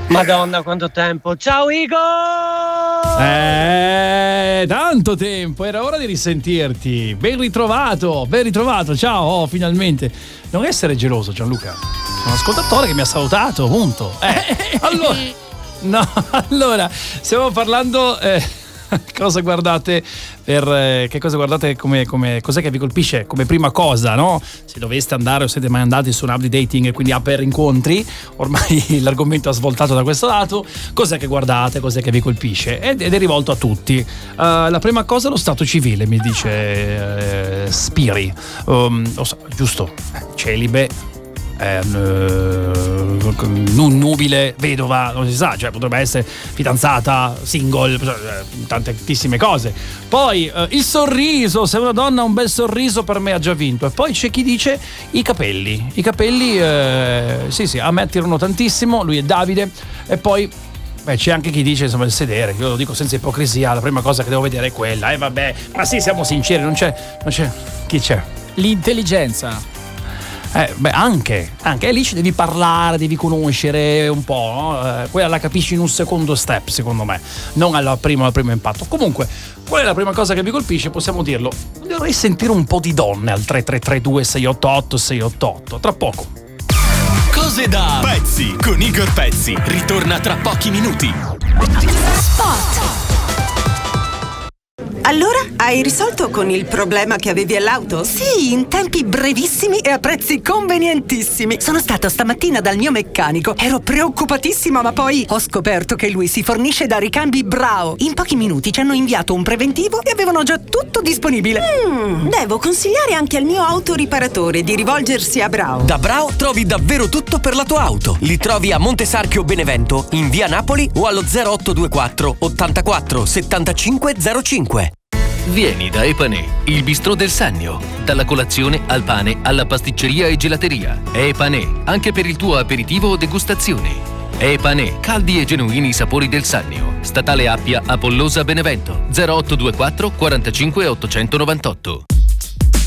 Madonna, quanto tempo. Ciao Igor! Tanto tempo, era ora di risentirti. Ben ritrovato, ciao, finalmente. Non essere geloso, Gianluca. Sono un ascoltatore che mi ha salutato, punto. Allora, stiamo parlando cosa guardate che cosa guardate come cos'è che vi colpisce come prima cosa, no? Se doveste andare o siete mai andati su un'app di dating e quindi per incontri, ormai l'argomento ha svoltato da questo lato, cos'è che guardate, cos'è che vi colpisce ed è rivolto a tutti. La prima cosa è lo stato civile, mi dice Spiri, giusto, celibe, non nubile, vedova, non si sa, cioè potrebbe essere fidanzata, single, tantissime cose. Poi il sorriso, se una donna ha un bel sorriso per me ha già vinto. E poi c'è chi dice i capelli, sì, a me attirano tantissimo, lui è Davide. E poi c'è anche chi dice insomma il sedere, io lo dico senza ipocrisia, la prima cosa che devo vedere è quella, vabbè, ma sì, siamo sinceri, non c'è, chi c'è? L'intelligenza. Anche lì ci devi parlare, devi conoscere un po', no? Quella la capisci in un secondo step, secondo me, non al primo impatto. Comunque, qual è la prima cosa che vi colpisce? Possiamo dirlo. Dovrei sentire un po' di donne al 3332 688 688 tra poco. Cose da Pezzi con Igor Pezzi ritorna tra pochi minuti. Spot. Allora, hai risolto con il problema che avevi all'auto? Sì, in tempi brevissimi e a prezzi convenientissimi. Sono stata stamattina dal mio meccanico. Ero preoccupatissima, ma poi ho scoperto che lui si fornisce da Ricambi Brao. In pochi minuti ci hanno inviato un preventivo e avevano già tutto disponibile. Devo consigliare anche al mio autoriparatore di rivolgersi a Brao. Da Brao trovi davvero tutto per la tua auto. Li trovi a Montesarchio Benevento, in via Napoli o allo 0824 84 75 05. Vieni da Epanè, il bistrò del Sannio. Dalla colazione al pane alla pasticceria e gelateria. Epanè, anche per il tuo aperitivo o degustazione. Epanè, caldi e genuini sapori del Sannio. Statale Appia, Apollosa, Benevento. 0824 45 898.